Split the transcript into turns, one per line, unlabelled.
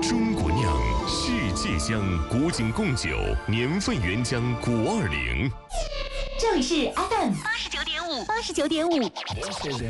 中国酿，世界香，古井贡酒，年份原浆520。
这里是 FM 89.5，89.5。